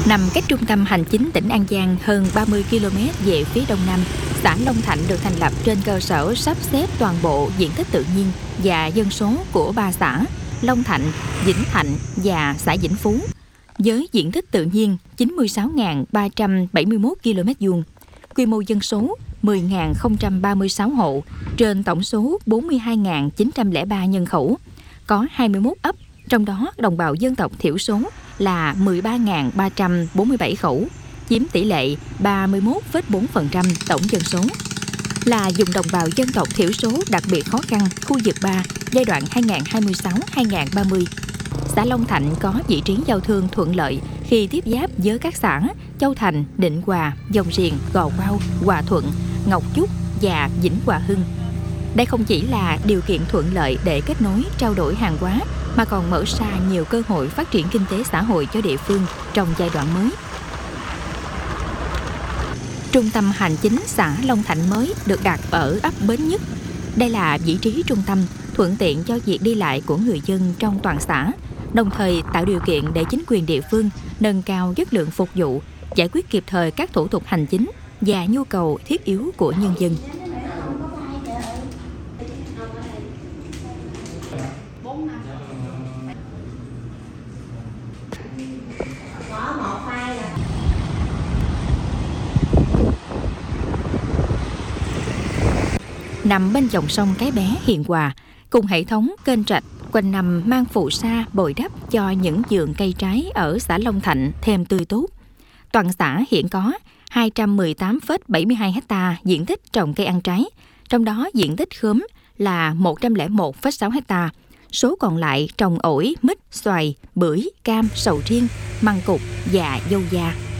Nằm cách trung tâm hành chính tỉnh An Giang hơn 30 km về phía đông nam, xã Long Thạnh được thành lập trên cơ sở sắp xếp toàn bộ diện tích tự nhiên và dân số của 3 xã Long Thạnh, Vĩnh Thạnh và xã Vĩnh Phú, với diện tích tự nhiên 96.371 km², quy mô dân số 10.036 hộ trên tổng số 42.903 nhân khẩu, có 21 ấp, trong đó đồng bào dân tộc thiểu số là 13.347 khẩu, chiếm tỷ lệ 31,4% tổng dân số. Là vùng đồng bào dân tộc thiểu số đặc biệt khó khăn khu vực 3 giai đoạn 2026-2030. Xã Long Thạnh có vị trí giao thương thuận lợi khi tiếp giáp với các xã Châu Thành, Định Hòa, Dòng Riềng, Gò Quao, Hòa Thuận, Ngọc Chúc và Vĩnh Hòa Hưng. Đây không chỉ là điều kiện thuận lợi để kết nối, trao đổi hàng hóa, mà còn mở ra nhiều cơ hội phát triển kinh tế xã hội cho địa phương trong giai đoạn mới. Trung tâm hành chính xã Long Thạnh mới được đặt ở ấp Bến Nhất. Đây là vị trí trung tâm, thuận tiện cho việc đi lại của người dân trong toàn xã, đồng thời tạo điều kiện để chính quyền địa phương nâng cao chất lượng phục vụ, giải quyết kịp thời các thủ tục hành chính và nhu cầu thiết yếu của nhân dân. Nằm bên dòng sông Cái Bé hiền hòa, cùng hệ thống kênh rạch quanh năm mang phù sa bồi đắp cho những vườn cây trái ở xã Long Thạnh thêm tươi tốt. Toàn xã hiện có 218,72 ha diện tích trồng cây ăn trái, trong đó diện tích khóm là 101,6 ha, số còn lại trồng ổi, mít, xoài, bưởi, cam, sầu riêng, măng cụt và dâu da.